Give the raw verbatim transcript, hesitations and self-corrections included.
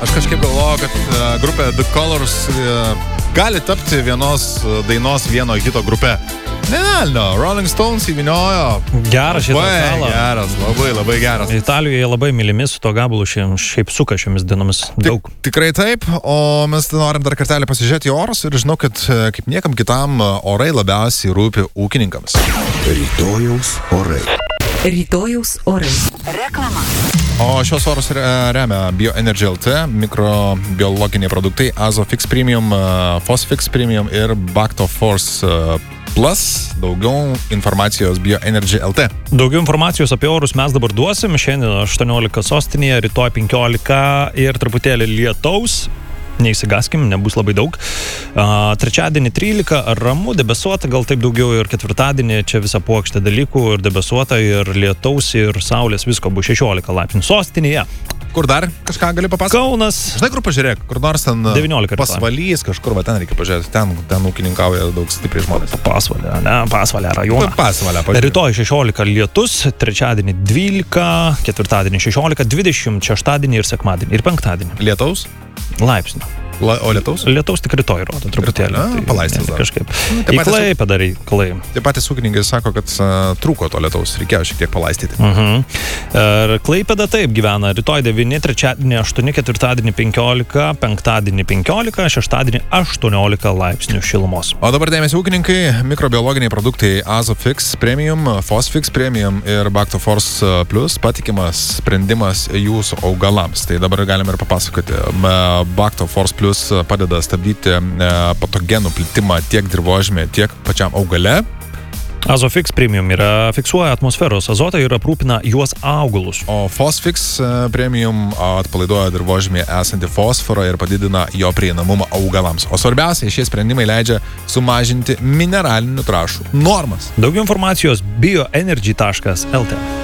Aš kažkaip galvoju, kad uh, grupė The Colors uh, gali tapti vienos uh, dainos vieno hito grupė. Ne, ne, Rolling Stones įviniojo. Geras šitą galą. Geras, labai, labai geras. Italijoje labai mylimi su to gabalu šiaip, šiaip suka šiomis dienomis daug. Tik, tikrai taip, o mes norim dar kartelį pasižiūrėti į orus ir žinau, kad kaip niekam kitam orai labiausiai rūpi ūkininkams. Rytojaus orai. Rytojaus orai. Reklama. O šios orus remia BioEnergy L T, mikrobiologiniai produktai Azofix Premium, Fosfix Premium ir Bactoforce Plus. Daugiau informacijos BioEnergy L T. Daugiau informacijos apie orus mes dabar duosim. Šiandien aštuoniolika sostinėje, rytoj penkiolika ir truputėlį lietaus. Neįsigaskim, nebus labai daug. Uh, trečiadienį trylika, ramu, debesuota, gal taip daugiau, ir ketvirtadienį čia visa puokštė dalykų, ir debesuota, ir lietaus, ir saulės, visko bus šešiolika laipsnių sostinėje. Kur dar kažką gali papasakoti? Kaunas. Žinai, kur pažiūrėk, kur nors ten devyniolika Pasvalys, kažkur, va ten reikia pažiūrėti, ten, ten ūkininkauja daug stipriai žmonės. Pasvalė, ne, Pasvalė rajoną. Pasvalė, pažiūrėk. Rytoj šešiolika lietus, trečiadienį dvylika, ketvirtadienį šešiolika, dvidešimt, šeštadienį ir sekmadienį, ir penktadienį. Lietaus? Laipsnių. La, o lietaus? Lietaus tik rytoj rodo truputėlį. A, palaistys dar. Kažkaip. Tai Į Klaipėdą darai, kalai. Taip patys ūkininkai sako, kad uh, trūko to lietaus, reikėjo šiek tiek palaistyti. Uh-huh. Ir Klaipėda taip gyvena. Rytoj devyni, trečiadienį aštuoni, ketvirtadienį penkiolika, penktadienį penkiolika, šeštadienį aštuoniolika laipsnių šilumos. O dabar dėmesį ūkininkai, mikrobiologiniai produktai Azofix Premium, Fosfix Premium ir Bactoforce Plus, patikimas sprendimas jūsų augalams. Tai dabar galime ir papasakoti. Bactoforce Plus padeda stabdyti patogenų plitimą tiek dirvožemėje, tiek pačiam augale. Azofix Premium yra fiksuoja atmosferos azotą ir aprūpina juos augalus. O Fosfix Premium atpalaiduoja dirvožemėje esantį fosforą ir padidina jo prieinamumą augalams. O svarbiausia, šie sprendimai leidžia sumažinti mineralinių trąšų normas. Daugiau informacijos bioenergy taškas el tė.